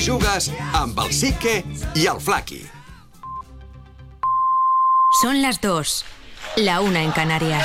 Jugues amb el Sique y el Flaqui. Son las 2, la 1 en Canarias.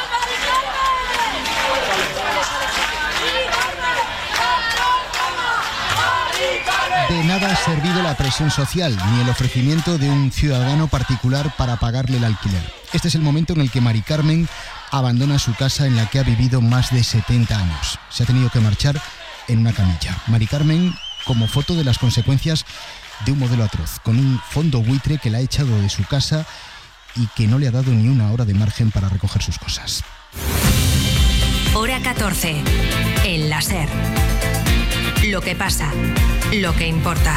De nada ha servido la presión social ni el ofrecimiento de un ciudadano particular para pagarle el alquiler. Este es el momento en el que Mari Carmen abandona su casa en la que ha vivido más de 70 años. Se ha tenido que marchar en una camilla. Mari Carmen como foto de las consecuencias de un modelo atroz, con un fondo buitre que la ha echado de su casa y que no le ha dado ni una hora de margen para recoger sus cosas. Hora 14, en la SER. Lo que pasa, lo que importa.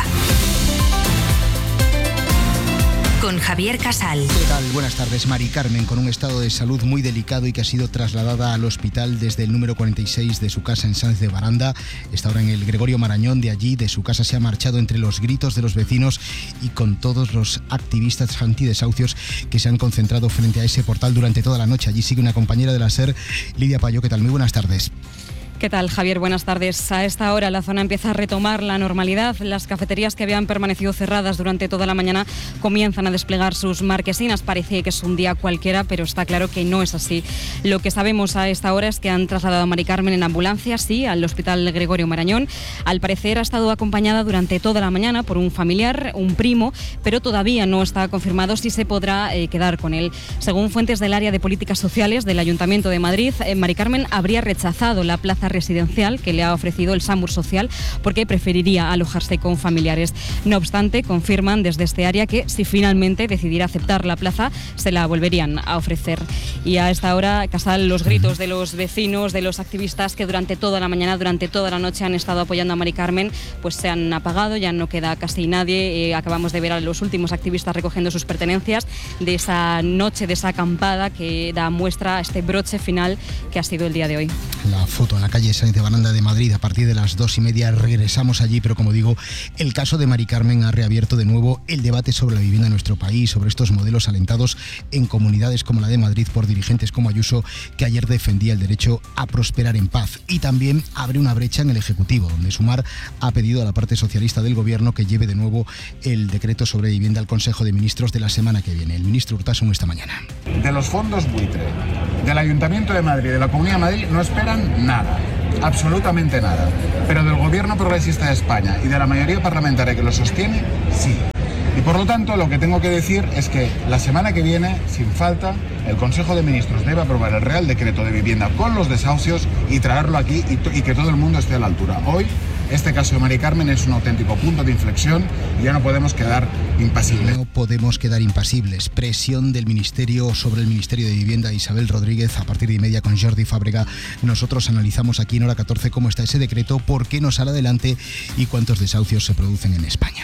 Con Javier Casal. ¿Qué tal? Buenas tardes. Mari Carmen, con un estado de salud muy delicado y que ha sido trasladada al hospital desde el número 46 de su casa en Sáenz de Baranda. Está ahora en el Gregorio Marañón. De allí, de su casa, se ha marchado entre los gritos de los vecinos y con todos los activistas antidesahucios que se han concentrado frente a ese portal durante toda la noche. Allí sigue una compañera de la SER, Lidia Payó. ¿Qué tal? Muy buenas tardes. ¿Qué tal, Javier? Buenas tardes. A esta hora la zona empieza a retomar la normalidad. Las cafeterías que habían permanecido cerradas durante toda la mañana comienzan a desplegar sus marquesinas. Parece que es un día cualquiera, pero está claro que no es así. Lo que sabemos a esta hora es que han trasladado a Mari Carmen en ambulancia, sí, al Hospital Gregorio Marañón. Al parecer ha estado acompañada durante toda la mañana por un familiar, un primo, pero todavía no está confirmado si se podrá quedar con él. Según fuentes del área de políticas sociales del Ayuntamiento de Madrid, Mari Carmen habría rechazado la plaza residencial que le ha ofrecido el SAMUR Social porque preferiría alojarse con familiares. No obstante, confirman desde este área que si finalmente decidiera aceptar la plaza, se la volverían a ofrecer. Y a esta hora, Casal, los gritos de los vecinos, de los activistas que durante toda la mañana, durante toda la noche han estado apoyando a Mari Carmen, pues se han apagado, ya no queda casi nadie. Acabamos de ver a los últimos activistas recogiendo sus pertenencias de esa noche, de esa acampada que da muestra a este broche final que ha sido el día de hoy. La foto en la calle Sáenz de Baranda de Madrid, a partir de las 2:30 regresamos allí, pero como digo, el caso de Mari Carmen ha reabierto de nuevo el debate sobre la vivienda en nuestro país, sobre estos modelos alentados en comunidades como la de Madrid por dirigentes como Ayuso, que ayer defendía el derecho a prosperar en paz. Y también abre una brecha en el Ejecutivo, donde Sumar ha pedido a la parte socialista del Gobierno que lleve de nuevo el decreto sobre vivienda al Consejo de Ministros de la semana que viene. El ministro Urtasun esta mañana. De los fondos buitre, del Ayuntamiento de Madrid, de la Comunidad de Madrid, no esperan nada. Absolutamente nada. Pero del Gobierno Progresista de España y de la mayoría parlamentaria que lo sostiene, sí. Y por lo tanto, lo que tengo que decir es que la semana que viene, sin falta, el Consejo de Ministros debe aprobar el Real Decreto de Vivienda con los desahucios y traerlo aquí y que todo el mundo esté a la altura. Hoy, este caso de Mari Carmen es un auténtico punto de inflexión y ya no podemos quedar impasibles. No podemos quedar impasibles. Presión del Ministerio sobre el Ministerio de Vivienda. Isabel Rodríguez, a partir de 1:30 con Jordi Fábrega. Nosotros analizamos aquí en Hora 14 cómo está ese decreto, por qué no sale adelante y cuántos desahucios se producen en España.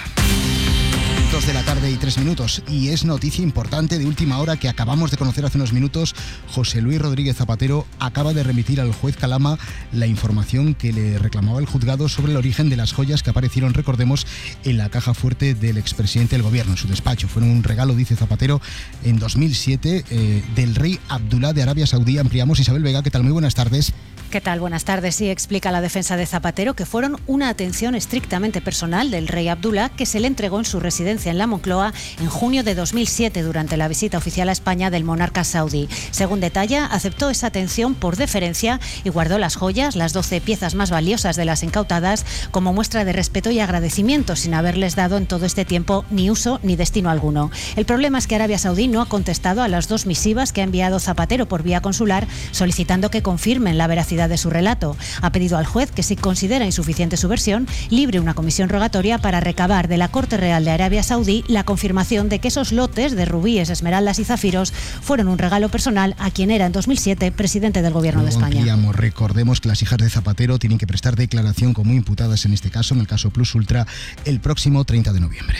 2 de la tarde y 3 minutos. Y es noticia importante de última hora que acabamos de conocer hace unos minutos. José Luis Rodríguez Zapatero acaba de remitir al juez Calama la información que le reclamaba el juzgado sobre el origen de las joyas que aparecieron, recordemos, en la caja fuerte del expresidente del gobierno, en su despacho. Fueron un regalo, dice Zapatero, en 2007 del rey Abdulá de Arabia Saudí. Ampliamos. Isabel Vega, ¿qué tal? Muy buenas tardes. ¿Qué tal? Buenas tardes. Sí, explica la defensa de Zapatero que fueron una atención estrictamente personal del rey Abdulá que se le entregó en su residencia en la Moncloa en junio de 2007 durante la visita oficial a España del monarca saudí. Según detalla, aceptó esa atención por deferencia y guardó las joyas, las 12 piezas más valiosas de las incautadas, como muestra de respeto y agradecimiento, sin haberles dado en todo este tiempo ni uso ni destino alguno. El problema es que Arabia Saudí no ha contestado a las 2 misivas que ha enviado Zapatero por vía consular solicitando que confirmen la veracidad de su relato. Ha pedido al juez que, si considera insuficiente su versión, libre una comisión rogatoria para recabar de la Corte Real de Arabia Saudí la confirmación de que esos lotes de rubíes, esmeraldas y zafiros fueron un regalo personal a quien era en 2007 presidente del Gobierno de España. Recordemos que las hijas de Zapatero tienen que prestar declaración como imputadas en este caso, en el caso Plus Ultra, el próximo 30 de noviembre.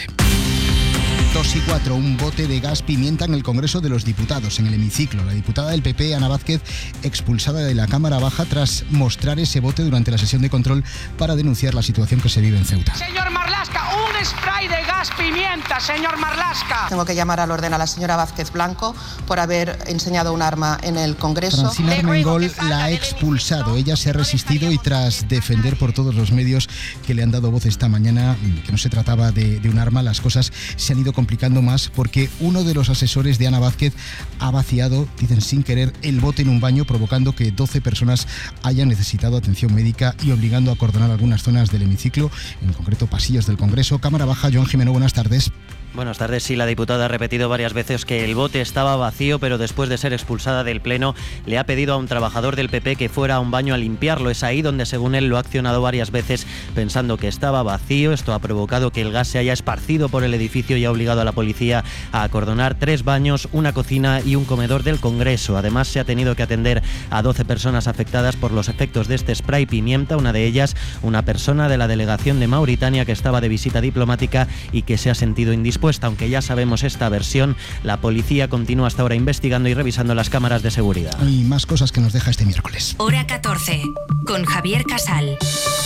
2:04, un bote de gas pimienta en el Congreso de los Diputados, en el hemiciclo. La diputada del PP, Ana Vázquez, expulsada de la Cámara Baja tras mostrar ese bote durante la sesión de control para denunciar la situación que se vive en Ceuta. Señor Marlaska, un spray de gas pimienta pimienta, señor Marlaska. Tengo que llamar al orden a la señora Vázquez Blanco por haber enseñado un arma en el Congreso. Francina Armengol la ha expulsado. Ella se ha resistido y tras defender por todos los medios que le han dado voz esta mañana que no se trataba de un arma, las cosas se han ido complicando más porque uno de los asesores de Ana Vázquez ha vaciado, dicen sin querer, el bote en un baño, provocando que 12 personas hayan necesitado atención médica y obligando a acordonar algunas zonas del hemiciclo, en concreto pasillos del Congreso. Cámara Baja, Joan Jimeno, buenas tardes. Buenas tardes. Sí, la diputada ha repetido varias veces que el bote estaba vacío, pero después de ser expulsada del Pleno le ha pedido a un trabajador del PP que fuera a un baño a limpiarlo. Es ahí donde, según él, lo ha accionado varias veces pensando que estaba vacío. Esto ha provocado que el gas se haya esparcido por el edificio y ha obligado a la policía a acordonar 3 baños, una cocina y un comedor del Congreso. Además, se ha tenido que atender a 12 personas afectadas por los efectos de este spray pimienta, una de ellas una persona de la delegación de Mauritania que estaba de visita diplomática y que se ha sentido indispuesta. Aunque ya sabemos esta versión, la policía continúa hasta ahora investigando y revisando las cámaras de seguridad. Y más cosas que nos deja este miércoles. Hora 14, con Javier Casal.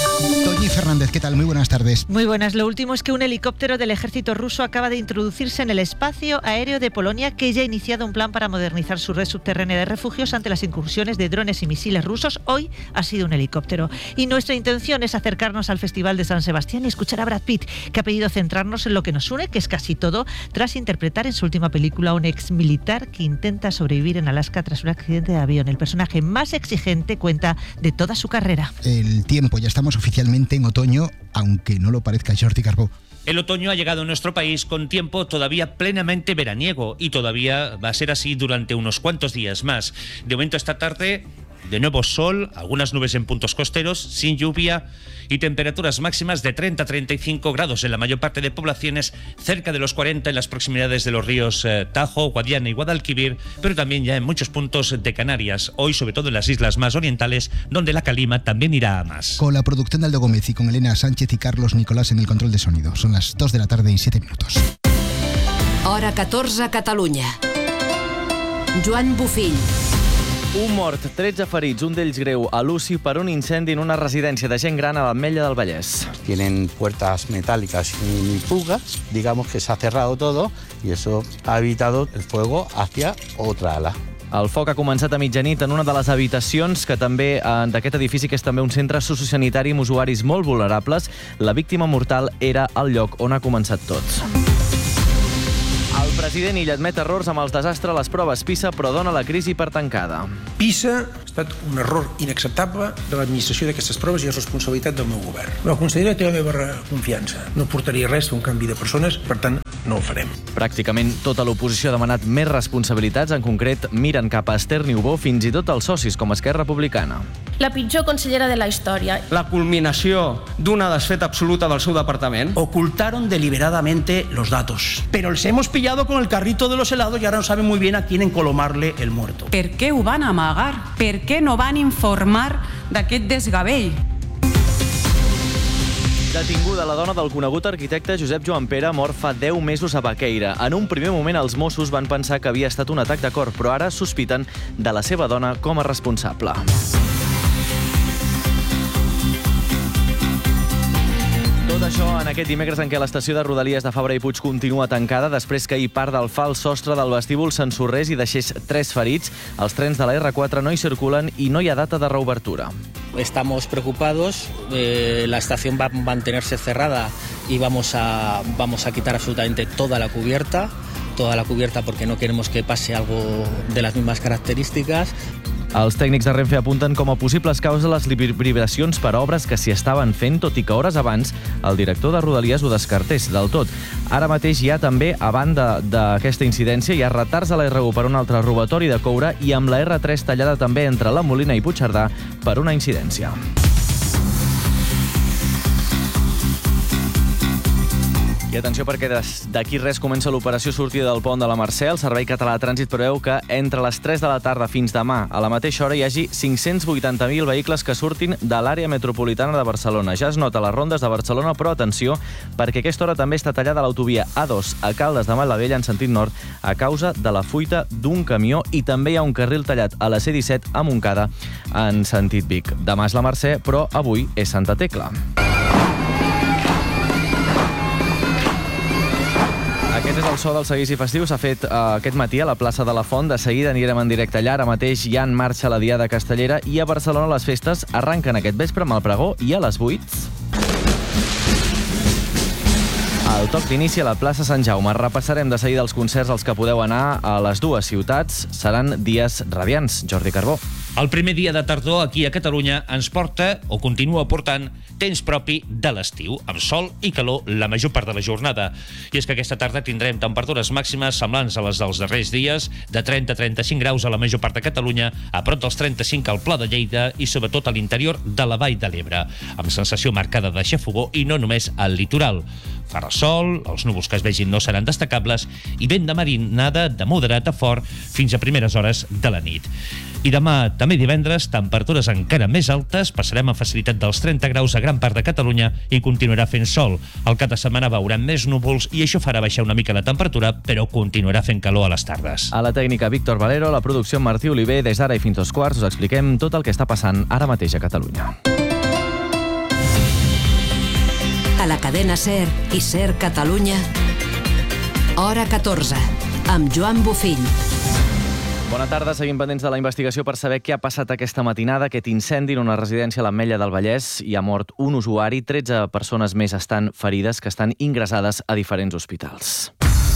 Toñi Fernández, ¿qué tal? Muy buenas tardes. Muy buenas. Lo último es que un helicóptero del ejército ruso acaba de introducirse en el espacio aéreo de Polonia, que ya ha iniciado un plan para modernizar su red subterránea de refugios ante las incursiones de drones y misiles rusos. Hoy ha sido un helicóptero. Y nuestra intención es acercarnos al Festival de San Sebastián y escuchar a Brad Pitt, que ha pedido centrarnos en lo que nos une, que es casi todo, tras interpretar en su última película a un ex militar que intenta sobrevivir en Alaska tras un accidente de avión. El personaje más exigente cuenta de toda su carrera. El tiempo, ya estamos oficialmente en otoño, aunque no lo parezca. Jordi Carbó. El otoño ha llegado a nuestro país con tiempo todavía plenamente veraniego y todavía va a ser así durante unos cuantos días más. De momento esta tarde, de nuevo sol, algunas nubes en puntos costeros, sin lluvia y temperaturas máximas de 30 a 35 grados en la mayor parte de poblaciones, cerca de los 40 en las proximidades de los ríos Tajo, Guadiana y Guadalquivir, pero también ya en muchos puntos de Canarias, hoy sobre todo en las islas más orientales, donde la calima también irá a más. Con la producción de Aldo Gómez y con Elena Sánchez y Carlos Nicolás en el control de sonido. Son las 2 de la tarde y 7 minutos. Hora 14 a Catalunya. Joan Bufill. Un mort, 13 ferits, un d'ells greu, a l'UCI per un incendi en una residència de gent gran a l'Ametlla del Vallès. Tienen puertas metálicas y fugas, digamos que se ha cerrado todo y eso ha evitado el fuego hacia otra ala. El foc ha començat a mitjanit en una de les habitacions que també d'aquest edifici, que és també un centre sociosanitari amb usuaris molt vulnerables. La víctima mortal era al lloc on ha començat tot. El president Illa admet errors amb els desastres a les proves PISA, però dona la crisi per tancada. PISA ha estat un error inacceptable de l'administració d'aquestes proves i és responsabilitat del meu govern. La consellera té la meva confiança. No portaria res a un canvi de persones, per tant, no ho farem. Pràcticament tota l'oposició ha demanat més responsabilitats. En concret, miren cap a Esther Niubó, fins i tot els socis com Esquerra Republicana. La pitjor consellera de la història. La culminació d'una desfeta absoluta del seu departament. Ocultaron deliberadamente los datos, pero les hemos pillado con el carrito de los helados y ahora no saben muy bien a quién encolomarle el muerto. Per què ho van amagar? Per què no van informar d'aquest desgavell? Detinguda la dona del conegut arquitecte Josep Joan Pere, mort fa 10 mesos a Baqueira. En un primer moment els Mossos van pensar que havia estat un atac de cor, però ara sospiten de la seva dona com a responsable. Tot això en aquest dimecres en què l'estació de Rodalies de Fabra i Puig continua tancada després que ahir part del fals sostre del vestíbul s'ensorrés i deixés 3 ferits. Els trens de la R4 no hi circulen i no hi ha data de reobertura. Estamos preocupados, la estación va a mantenerse cerrada y vamos a quitar absolutamente toda la cubierta porque no queremos que pase algo de las mismas características. Els tècnics de Renfe apunten com a possibles causes les vibracions per obres que s'hi estaven fent, tot i que hores abans el director de Rodalies ho descartés del tot. Ara mateix hi ha també, a banda d'aquesta incidència, hi ha retards a la R1 per un altre robatori de coure i amb la R3 tallada també entre la Molina i Puigcerdà per una incidència. I atenció perquè d'aquí res comença l'operació sortida del pont de la Mercè. El Servei Català de Trànsit preveu que entre les 3 de la tarda fins demà a la mateixa hora hi hagi 580.000 vehicles que surtin de l'àrea metropolitana de Barcelona. Ja es nota a les rondes de Barcelona, però atenció, perquè a aquesta hora també està tallada l'autovia A2 a Caldes de Malavella en sentit nord a causa de la fuita d'un camió i també hi ha un carril tallat a la C-17 a Montcada en sentit Vic. Demà és la Mercè, però avui és Santa Tecla. el so del seguici festiu s'ha fet aquest matí a la plaça de la Font. De seguida anirem en directe allà. Ara mateix ja en marxa la Diada Castellera i a Barcelona les festes arrenquen aquest vespre amb el pregó i a les 8 el toc d'inici a la plaça Sant Jaume. Repassarem de seguida els concerts als que podeu anar a les dues ciutats. Seran dies radiants. Jordi Carbó. El primer dia de tardor aquí a Catalunya ens porta, o continua portant, temps propi de l'estiu, amb sol i calor la major part de la jornada. I és que aquesta tarda tindrem temperatures màximes semblants a les dels darrers dies, de 30 a 35 graus a la major part de Catalunya, a prop dels 35 al Pla de Lleida i sobretot a l'interior de la Vall de l'Ebre, amb sensació marcada de xafogor i no només al litoral. Farà sol, els núvols que es vegin no seran destacables i vent de marinada de moderat a fort fins a primeres hores de la nit. I demà, també divendres, temperatures encara més altes, passarem amb facilitat dels 30 graus a gran part de Catalunya i continuarà fent sol. Al cap de setmana veurem més núvols i això farà baixar una mica la temperatura, però continuarà fent calor a les tardes. A la tècnica Víctor Valero, la producció Martí Oliver, des d'ara i fins 2:15 us expliquem tot el que està passant ara mateix a Catalunya. A la cadena SER i SER Catalunya, hora 14, amb Joan Bofill. Bona tarda, seguim pendents de la investigació per saber què ha passat aquesta matinada. Aquest incendi en una residència a l'Ametlla del Vallès. Hi ha mort un usuari, 13 persones més estan ferides, que estan ingressades a diferents hospitals.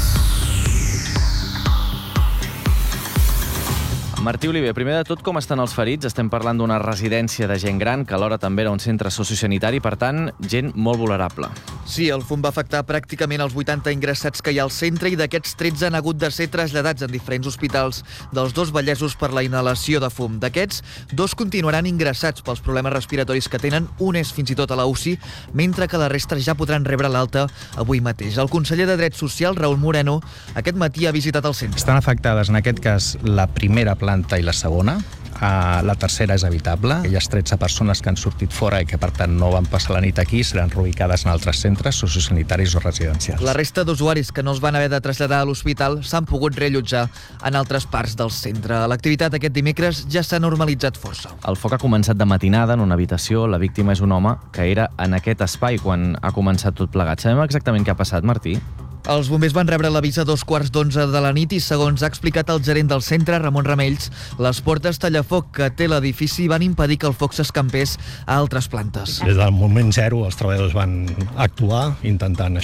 Martí Oliver, primer de tot, com estan els ferits? Estem parlant d'una residència de gent gran, que alhora també era un centre sociosanitari, per tant, gent molt vulnerable. Sí, el fum va afectar pràcticament els 80 ingressats que hi ha al centre i d'aquests 13 han hagut de ser traslladats en diferents hospitals dels dos Vallesos per la inhalació de fum. D'aquests, 2 continuaran ingressats pels problemes respiratoris que tenen, un és fins i tot a la UCI, mentre que la resta ja podran rebre l'alta avui mateix. El conseller de Drets Socials, Raül Moreno, aquest matí ha visitat el centre. Estan afectades, en aquest cas, la primera planta i la segona. La tercera és habitable. Aquelles 13 persones que han sortit fora i que, per tant, no van passar la nit aquí seran reubicades en altres centres sociosanitaris o residencials. La resta d'usuaris que no es van haver de traslladar a l'hospital s'han pogut reallotjar en altres parts del centre. L'activitat aquest dimecres ja s'ha normalitzat força. El foc ha començat de matinada en una habitació. La víctima és un home que era en aquest espai quan ha començat tot plegat. Sabem exactament què ha passat, Martí? Els bombers van rebre l'avís a 11:15 de la nit i, segons ha explicat el gerent del centre, Ramon Ramells, les portes tallafoc que té l'edifici van impedir que el foc s'escampés a altres plantes. Des del moment zero els treballadors van actuar intentant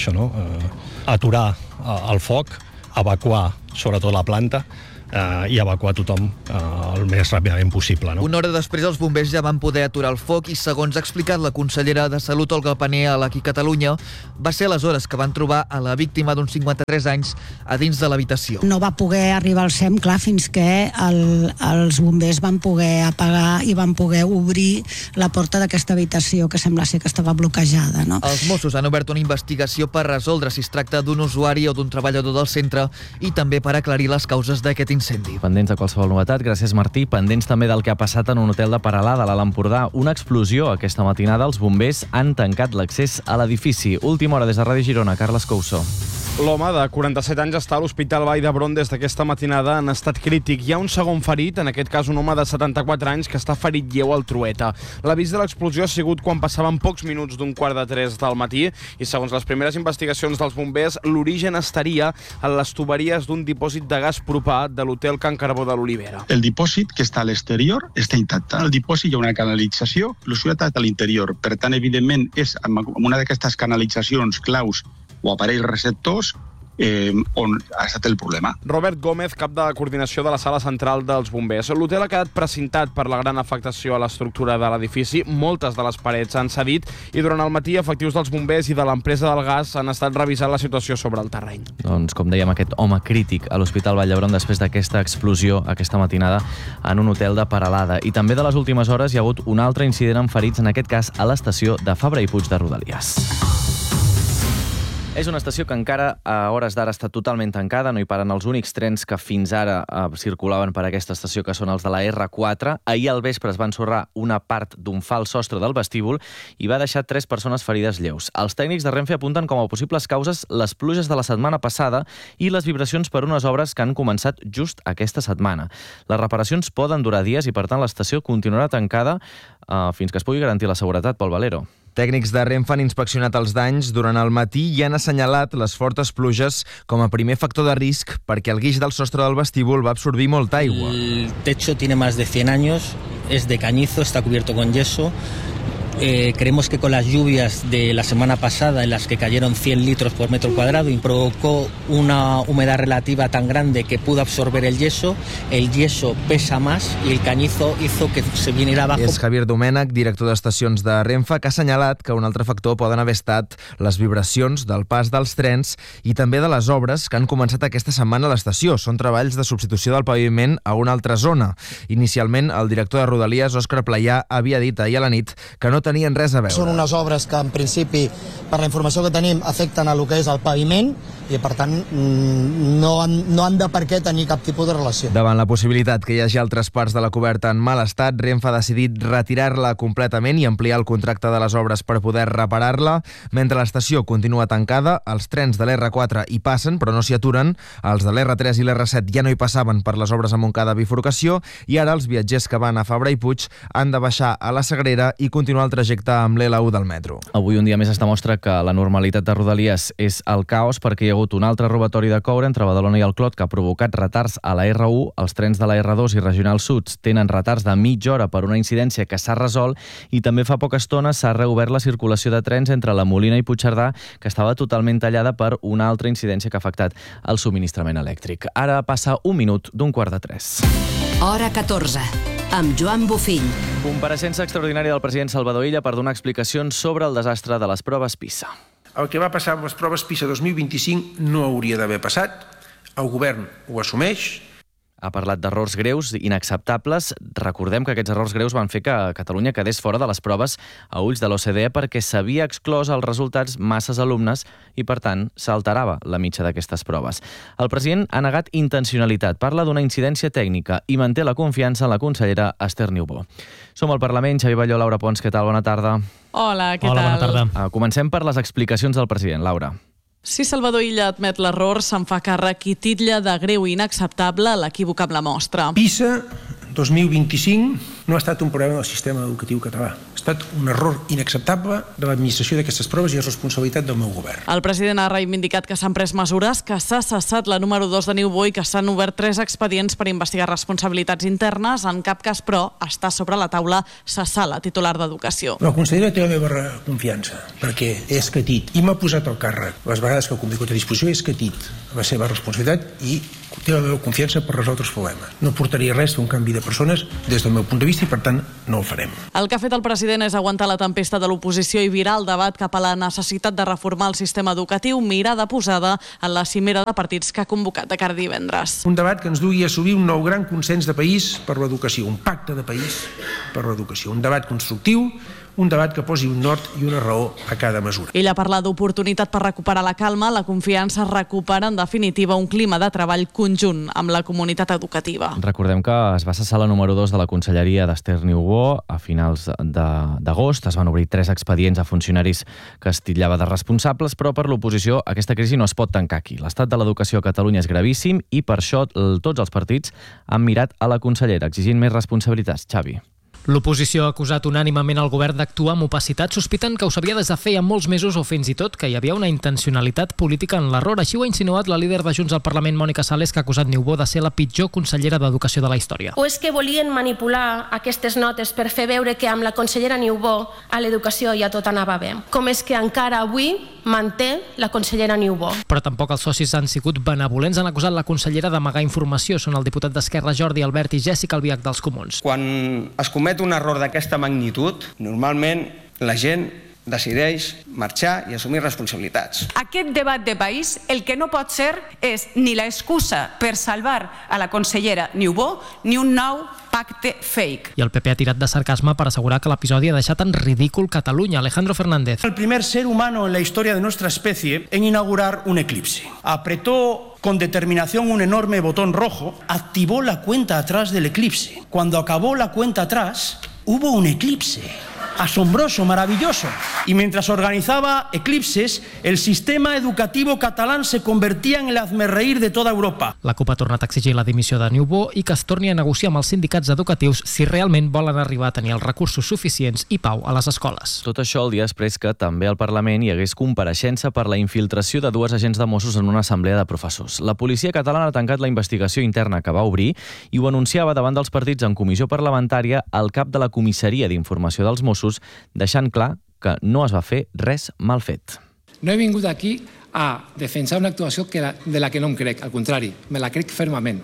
aturar el foc, evacuar sobretot la planta i evacuar tothom el més ràpidament possible. Una hora després els bombers ja van poder aturar el foc i, segons ha explicat la consellera de Salut, Olga Pané, a l'Aquí Catalunya, va ser aleshores que van trobar a la víctima d'uns 53 anys a dins de l'habitació. No va poder arribar al SEM, clar, fins que els bombers van poder apagar i van poder obrir la porta d'aquesta habitació, que sembla ser que estava bloquejada. No? Els Mossos han obert una investigació per resoldre si es tracta d'un usuari o d'un treballador del centre i també per aclarir les causes d'aquest incendi. Pendents de qualsevol novetat, gràcies Martí. Pendents també del que ha passat en un hotel de Peralada, a l'Alt Empordà. Una explosió aquesta matinada. Els bombers han tancat l'accés a l'edifici. Última hora des de Ràdio Girona, Carles Couso. L'home de 47 anys està a l'Hospital Vall d'Hebron des d'aquesta matinada en estat crític. Hi ha un segon ferit, en aquest cas un home de 74 anys que està ferit lleu al Trueta. L'avís de l'explosió ha sigut quan passaven pocs minuts d'un 2:45 del matí i, segons les primeres investigacions dels bombers, l'origen estaria en les tuberies d'un dipòsit de gas propà de l'hotel Can Carbó de l'Olivera. El dipòsit que està a l'exterior està intacte. Al dipòsit hi ha una canalització, l'usualitat a l'interior. Per tant, evidentment, és amb una d'aquestes canalitzacions claus o aparells receptors on ha estat el problema. Robert Gómez, cap de coordinació de la sala central dels bombers. L'hotel ha quedat precintat per la gran afectació a l'estructura de l'edifici. Moltes de les parets han cedit i durant el matí efectius dels bombers i de l'empresa del gas han estat revisant la situació sobre el terreny. Doncs, com dèiem, aquest home crític a l'Hospital Vall d'Hebron després d'aquesta explosió aquesta matinada en un hotel de Peralada. I també de les últimes hores hi ha hagut un altre incident amb ferits, en aquest cas a l'estació de Fabra i Puig de Rodalies. És una estació que encara a hores d'ara està totalment tancada, no hi paren els únics trens que fins ara circulaven per aquesta estació, que són els de la R4. Ahir al vespre es va ensorrar una part d'un fals sostre del vestíbul i va deixar 3 persones ferides lleus. Els tècnics de Renfe apunten com a possibles causes les pluges de la setmana passada i les vibracions per unes obres que han començat just aquesta setmana. Les reparacions poden durar dies i, per tant, l'estació continuarà tancada fins que es pugui garantir la seguretat. Pol Valero. Tècnics de Renfe han inspeccionat els danys durant el matí i han assenyalat les fortes pluges com a primer factor de risc perquè el guix del sostre del vestíbul va absorbir molta aigua. El techo tiene más de 100 años, es de cañizo, está cubierto con yeso. Creemos que con las lluvias de la semana pasada, en las que cayeron 100 litros por metro cuadrado, y provocó una humedad relativa tan grande que pudo absorber el yeso pesa más y el cañizo hizo que se viniera abajo. És Javier Domènech, director d'estacions de Renfe, que ha assenyalat que un altre factor poden haver estat les vibracions del pas dels trens i també de les obres que han començat aquesta setmana a l'estació. Són treballs de substitució del paviment a una altra zona. Inicialment, el director de Rodalies, Òscar Playà, havia dit ahir a la nit que no tenien res a veure. Són unes obres que, en principi, per la informació que tenim, afecten a lo que és el paviment i, per tant, no han de per què tenir cap tipus de relació. Davant la possibilitat que hi hagi altres parts de la coberta en mal estat, Renfe ha decidit retirar-la completament i ampliar el contracte de les obres per poder reparar-la. Mentre l'estació continua tancada, els trens de l'R4 hi passen, però no s'hi aturen. Els de l'R3 i l'R7 ja no hi passaven per les obres a Montcada bifurcació i ara els viatgers que van a Fabra i Puig han de baixar a la Sagrera i continuar el trajecte amb l'L1 del metro. Avui un dia més es demostra que la normalitat de Rodalies és el caos perquè hi ha hagut un altre robatori de coure entre Badalona i el Clot que ha provocat retards a la R1. Els trens de la R2 i Regional Sud tenen retards de mitja hora per una incidència que s'ha resolt i també fa poca estona s'ha reobert la circulació de trens entre la Molina i Puigcerdà, que estava totalment tallada per una altra incidència que ha afectat el subministrament elèctric. Ara passa 1 minut d'un 2:45. Hora 14, amb Joan Bofill. Compareixença extraordinària del president Salvador Illa per donar explicacions sobre el desastre de les proves PISA. El que va passar amb les proves PISA 2025 no hauria d'haver passat. El govern ho assumeix. Ha parlat d'errors greus, inacceptables. Recordem que aquests errors greus van fer que Catalunya quedés fora de les proves a ulls de l'OCDE perquè s'havia exclòs els resultats masses alumnes i, per tant, s'alterava la mitja d'aquestes proves. El president ha negat intencionalitat, parla d'una incidència tècnica i manté la confiança en la consellera Esther Niubó. Som al Parlament. Xavi Balló, Laura Pons, què tal? Bona tarda. Hola, què tal? Bona tarda. Comencem per les explicacions del president. Laura. Si Salvador Illa admet l'error, se'n fa càrrec i titlla de greu i inacceptable l'equívoc amb la mostra. PISA 2025 no ha estat un problema del sistema educatiu català. Ha estat un error inacceptable de l'administració d'aquestes proves i és responsabilitat del meu govern. El president ha reivindicat que s'han pres mesures, que s'ha cessat la número 2 de Niubó i que s'han obert 3 expedients per investigar responsabilitats internes. En cap cas, però, està sobre la taula cessar la titular d'Educació. La consellera té la meva confiança, perquè he escatit i m'ha posat al càrrec. Les vegades que ha convingut a disposició he escatit la seva responsabilitat i té la meva confiança per resoldre els problemes. No portaria res d'un canvi de persones des del meu punt de vista i, per tant, no ho farem. El que ha fet el president és aguantar la tempesta de l'oposició i virar el debat cap a la necessitat de reformar el sistema educatiu, mirada posada en la cimera de partits que ha convocat de cara a divendres. Un debat que ens dugui a assolir un nou gran consens de país per l'educació, un pacte de país per l'educació, un debat constructiu, un debat que posi un nord i una raó a cada mesura. Ell ha parlat d'oportunitat per recuperar la calma, la confiança, recupera en definitiva un clima de treball conjunt amb la comunitat educativa. Recordem que es va cessar la número 2 de la Conselleria d'Esther Niubó a finals d'agost. Es van obrir 3 expedients a funcionaris que es titllava de responsables, però per l'oposició aquesta crisi no es pot tancar aquí. L'estat de l'educació a Catalunya és gravíssim i per això tots els partits han mirat a la consellera, exigint més responsabilitats. Xavi. L'oposició ha acusat unànimement el govern d'actuar amb opacitat, sospitant que ho sabia des de feia molts mesos o fins i tot que hi havia una intencionalitat política en l'error. Així ho ha insinuat la líder de Junts al Parlament, Mònica Sales, que ha acusat Niubó de ser la pitjor consellera d'Educació de la història. O és que volien manipular aquestes notes per fer veure que amb la consellera Niubó a l'educació ja tot anava bé? Com és que encara avui manté la consellera Niubó? Però tampoc els socis han sigut benevolents, han acusat la consellera d'amagar informació. Són el diputat d'Esquerra Jordi Albert i Jèssica Albiach dels Comuns. Quan es comet un error d'aquesta magnitud, normalment la gent decideix marxar i assumir responsabilitats. Aquest debat de país el que no pot ser és ni l'excusa per salvar a la consellera Niubó ni un nou pacte fake. I el PP ha tirat de sarcasme per assegurar que l'episodi ha deixat en ridícul Catalunya. Alejandro Fernández. El primer ser humano en la historia de nuestra especie en inaugurar un eclipse. Apretó con determinación un enorme botón rojo, activó la cuenta atrás del eclipse. Cuando acabó la cuenta atrás, hubo un eclipse. asombroso, maravilloso. Y mientras organizaba eclipses, el sistema educativo catalán se convertía en el hazmerreír de toda Europa. La CUP ha tornat a exigir la dimissió de Niubó i que es torni a negociar amb els sindicats educatius si realment volen arribar a tenir els recursos suficients i pau a les escoles. Tot això el dia després que també al Parlament hi hagués compareixença per la infiltració de dues agents de Mossos en una assemblea de professors. La policia catalana ha tancat la investigació interna que va obrir i ho anunciava davant dels partits en comissió parlamentària el cap de la comissaria d'informació dels Mossos, deixant clar que no es va fer res mal fet. No he vingut aquí a defensar una actuació de la que no em crec, al contrari, me la crec fermament.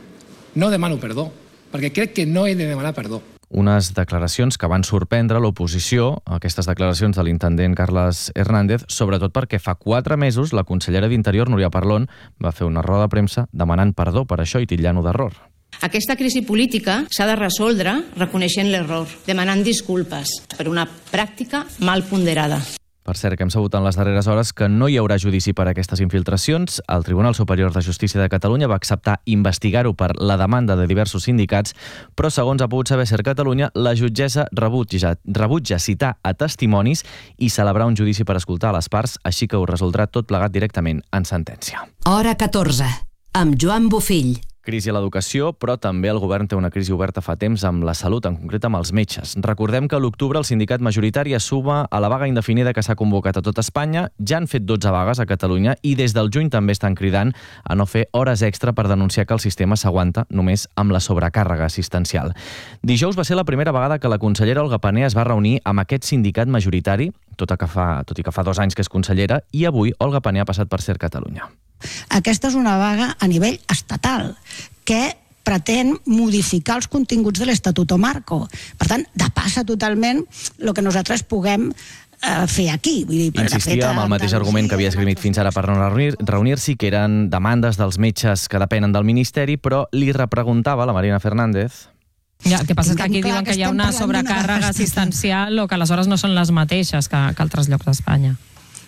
No demano perdó, perquè crec que no he de demanar perdó. Unes declaracions que van sorprendre l'oposició, aquestes declaracions de l'intendent Carles Hernández, sobretot perquè fa 4 mesos la consellera d'Interior, Núria Parlon, va fer una roda de premsa demanant perdó per això i titllant-ho d'error. Aquesta crisi política s'ha de resoldre reconeixent l'error, demanant disculpes per una pràctica mal ponderada. Per cert, que hem sabut en les darreres hores que no hi haurà judici per a aquestes infiltracions. El Tribunal Superior de Justícia de Catalunya va acceptar investigar-ho per la demanda de diversos sindicats, però segons ha pogut saber Ser Catalunya, la jutgessa rebutja citar a testimonis i celebrar un judici per escoltar a les parts, així que ho resoldrà tot plegat directament en sentència. Hora 14, amb Joan Bofill. Crisi a l'educació, però també el govern té una crisi oberta fa temps amb la salut, en concret amb els metges. Recordem que a l'octubre el sindicat majoritari es suma a la vaga indefinida que s'ha convocat a tot Espanya. Ja han fet 12 vagues a Catalunya i des del juny també estan cridant a no fer hores extra per denunciar que el sistema s'aguanta només amb la sobrecàrrega assistencial. Dijous va ser la primera vegada que la consellera Olga Pané es va reunir amb aquest sindicat majoritari, tot i que fa 2 anys que és consellera, i avui Olga Pané ha passat per Ser Catalunya. Aquesta és una vaga a nivell estatal que pretén modificar els continguts de l'Estatuto Marco. Per tant, depassa totalment el que nosaltres puguem fer aquí. Vull dir, insistia amb el mateix argument que havia esgrimit fins ara per no reunir-s'hi, que eren demandes dels metges que depenen del Ministeri, però li repreguntava la Marina Fernández. Ja, el que passa és que aquí diuen que hi ha una sobrecàrrega assistencial o que les hores no són les mateixes que altres llocs d'Espanya.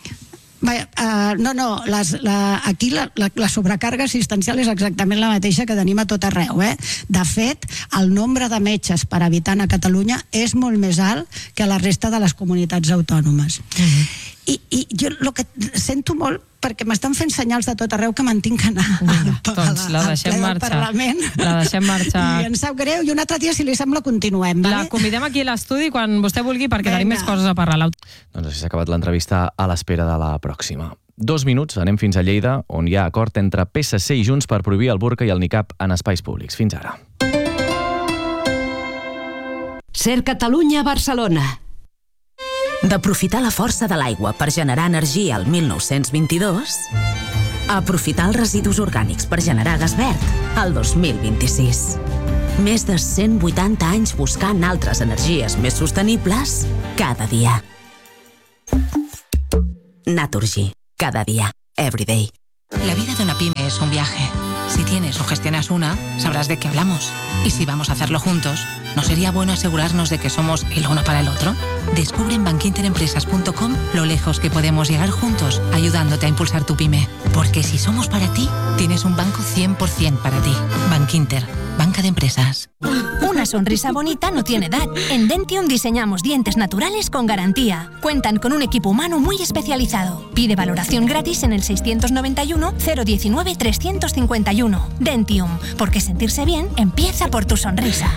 Aquí la sobrecàrrega assistencial és exactament la mateixa que tenim a tot arreu. De fet, el nombre de metges per habitant a Catalunya és molt més alt que a la resta de les comunitats autònomes. I jo el que sento molt, perquè m'estan fent senyals de tot arreu que me'n tinc que anar al ple del Parlament. La deixem marxar. I em sap greu, i un altre dia, si li sembla, continuem. La convidem aquí a l'estudi quan vostè vulgui, perquè tenim més coses a parlar. Doncs així s'ha acabat l'entrevista, a l'espera de la pròxima. 2 minuts, anem fins a Lleida, on hi ha acord entre PSC i Junts per prohibir el burca i el niqab en espais públics. Fins ara. Ser Catalunya, Barcelona. D'aprofitar la força de l'aigua per generar energia al 1922 a aprofitar els residus orgànics per generar gas verd al 2026. Més de 180 anys buscant altres energies més sostenibles cada dia. Naturgy. Cada día. Every day. La vida de una pyme es un viaje. Si tienes o gestionas una, sabrás de qué hablamos. Y si vamos a hacerlo juntos, ¿no sería bueno asegurarnos de que somos el uno para el otro? Descubre en bankinterempresas.com lo lejos que podemos llegar juntos, ayudándote a impulsar tu pyme. Porque si somos para ti, tienes un banco 100% para ti. Bankinter, banca de empresas. Una sonrisa bonita no tiene edad. En Dentium diseñamos dientes naturales con garantía. Cuentan con un equipo humano muy especializado. Pide valoración gratis en el 691 019 351. Dentium, porque sentirse bien empieza por tu sonrisa.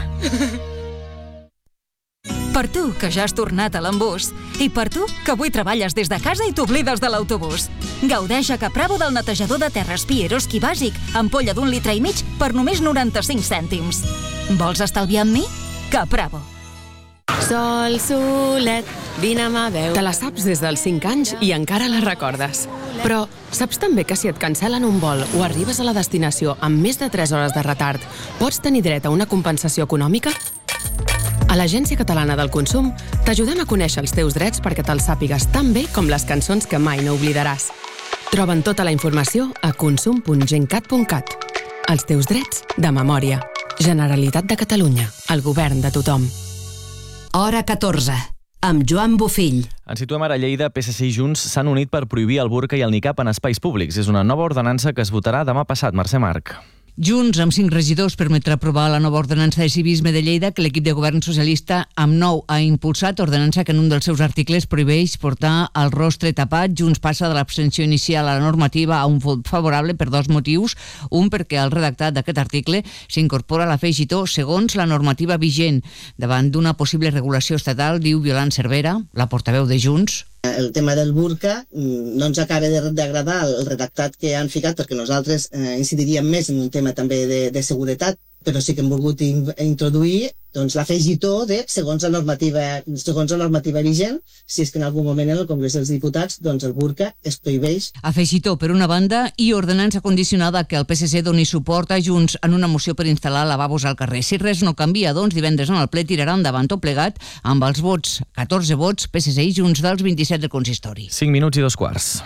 Per tu, que ja has tornat a l'embús. I per tu, que avui treballes des de casa i t'oblides de l'autobús. Gaudeix a Capravo del netejador de terres Pieroski bàsic, ampolla d'1,5 litres per només 95 cèntims. Vols estalviar amb mi? Capravo. Sol, solet, vine a mà veu. Te la saps des dels 5 anys i encara la recordes. Però saps també que si et cancel·len un vol o arribes a la destinació amb més de 3 hores de retard, pots tenir dret a una compensació econòmica? A l'Agència Catalana del Consum t'ajudem a conèixer els teus drets perquè te'ls sàpigues tan bé com les cançons que mai no oblidaràs. Troben tota la informació a consum.gencat.cat. Els teus drets de memòria. Generalitat de Catalunya. El govern de tothom. Hora 14, amb Joan Bofill. Ens situem ara a Lleida. PSC i Junts s'han unit per prohibir el burca i el niqab en espais públics. És una nova ordenança que es votarà demà passat. Mercè Marc. Junts, amb 5 regidors, permetrà aprovar la nova ordenança de civisme de Lleida que l'equip de govern socialista amb 9 ha impulsat, ordenança que en un dels seus articles prohibeix portar el rostre tapat. Junts passa de l'abstenció inicial a la normativa a un vot favorable per 2 motius. Un, perquè al redactat d'aquest article s'incorpora l'afegitó segons la normativa vigent. Davant d'una possible regulació estatal, diu Violant Cervera, la portaveu de Junts. El tema del burca no ens acaba d'agradar el redactat que han ficat, perquè nosaltres incidiríem més en un tema també de seguretat, però sí que hem volgut introduir l'afegitó de segons la normativa vigent, si és que en algun moment en el Congrés dels Diputats el burca es prohibeix. Afegitó per una banda i ordenança condicionada que el PSC doni suport a Junts en una moció per instal·lar lavabos al carrer. Si res no canvia, divendres en el ple tirarà endavant tot plegat amb els vots, 14 vots, PSC i Junts dels 27 del consistori. 5 minuts i 2:15.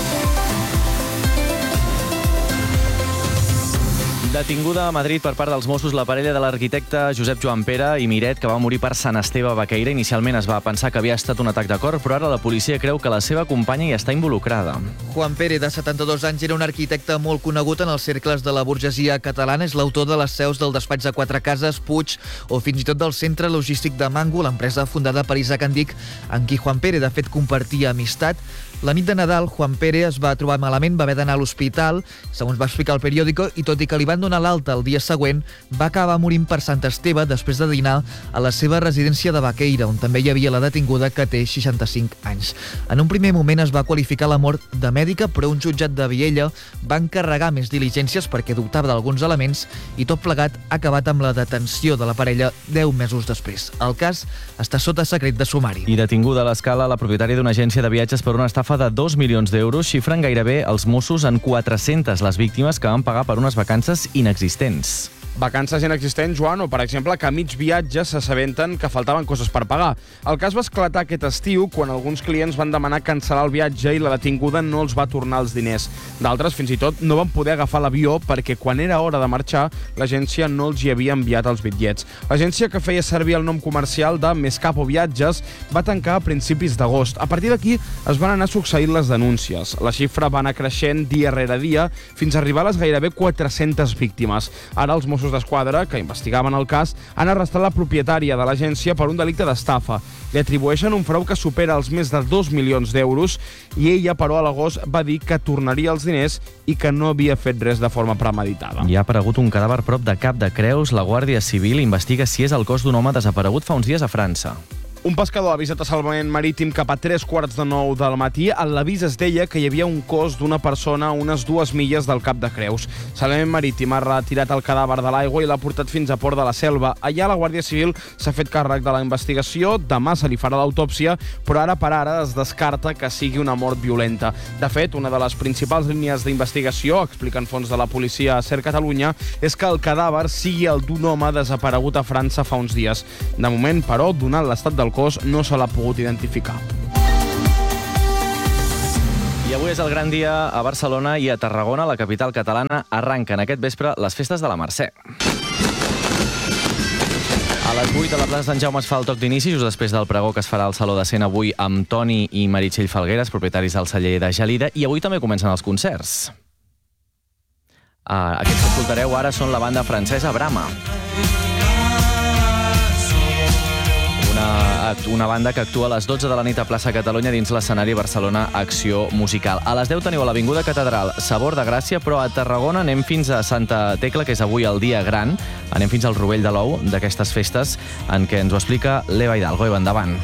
Detinguda a Madrid per part dels Mossos la parella de l'arquitecte Josep Joan Pere i Miret, que va morir per Sant Esteve a Baqueira. Inicialment es va pensar que havia estat un atac de cor, però ara la policia creu que la seva companya hi està involucrada. Juan Pere, de 72 anys, era un arquitecte molt conegut en els cercles de la burgesia catalana. És l'autor de les seus del despatx de 4 Cases, Puig, o fins i tot del centre logístic de Mango, l'empresa fundada per Isaac Andic, amb qui Juan Pere, de fet, compartia amistat. La nit de Nadal, Juan Pere es va trobar malament, va haver d'anar a l'hospital, segons va explicar el periòdico, i tot i que li van donar l'alta el dia següent, va acabar morint per Sant Esteve després de dinar a la seva residència de Baqueira, on també hi havia la detinguda, que té 65 anys. En un primer moment es va qualificar la mort de mèdica, però un jutjat de Viella va encarregar més diligències perquè dubtava d'alguns elements i tot plegat ha acabat amb la detenció de la parella 10 mesos després. El cas està sota secret de sumari. I detinguda a l'Escala la propietària d'una agència de viatges per una estafa de 2 milions d'euros, xifren gairebé els Mossos en 400 les víctimes que van pagar per unes vacances inexistents. Vacances inexistents, Joan, o per exemple que a mig viatge s'assabenten que faltaven coses per pagar. El cas va esclatar aquest estiu quan alguns clients van demanar cancel·lar el viatge i la detinguda no els va tornar els diners. D'altres, fins i tot, no van poder agafar l'avió perquè quan era hora de marxar, l'agència no els hi havia enviat els bitllets. L'agència, que feia servir el nom comercial de Mescapo Viatges, va tancar a principis d'agost. A partir d'aquí es van anar succeint les denúncies. La xifra va anar creixent dia rere dia fins a arribar a les gairebé 400 víctimes. Ara els Mossos d'Esquadra, que investigaven el cas, han arrestat la propietària de l'agència per un delicte d'estafa. Li atribueixen un frau que supera els més de 2 milions d'euros i ella, però, a l'agost va dir que tornaria els diners i que no havia fet res de forma premeditada. Hi ha aparegut un cadàver prop de Cap de Creus. La Guàrdia Civil investiga si és el cos d'un home desaparegut fa uns dies a França. Un pescador ha avisat a salvament marítim cap a 3:45 del matí. A l'avís es deia que hi havia un cos d'una persona a unes 2 milles del Cap de Creus. Salvament marítim ha retirat el cadàver de l'aigua i l'ha portat fins a Port de la Selva. Allà la Guàrdia Civil s'ha fet càrrec de la investigació. Demà se li farà l'autòpsia, però ara per ara es descarta que sigui una mort violenta. De fet, una de les principals línies d'investigació, expliquen fonts de la policia a SER Catalunya, és que el cadàver sigui el d'un home desaparegut a França fa uns dies. De moment, però, donant l'estat del cos, no se l'ha pogut identificar. I avui és el gran dia a Barcelona i a Tarragona, la capital catalana. Arranquen aquest vespre les festes de la Mercè. A les 8 a la plaça Sant Jaume es fa el toc d'inici, just després del pregó que es farà al Saló de Cent avui amb Toni i Meritxell Falgueres, propietaris del celler de Gelida, i avui també comencen els concerts. Aquests que escoltareu ara són la banda francesa Brama. Una banda que actua a les 12 de la nit a plaça Catalunya dins l'escenari Barcelona Acció Musical. A les 10 teniu a l'Avinguda Catedral Sabor de Gràcia, però a Tarragona anem fins a Santa Tecla, que és avui el dia gran. Anem fins al Rovell de l'Ou d'aquestes festes, en què ens ho explica l'Eva Hidalgo. Eva, endavant.